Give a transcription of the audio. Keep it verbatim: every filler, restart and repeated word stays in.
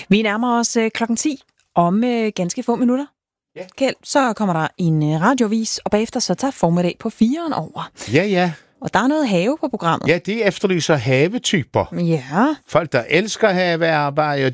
Vi nærmer os øh, klokken ti om øh, ganske få minutter. Ja. Kjeld, så kommer der en øh, radiovis, og bagefter så tager formiddag på firen over. Ja, ja. Og der er noget have på programmet. Ja, de efterlyser havetyper. Ja. Folk, der elsker havearbejde, og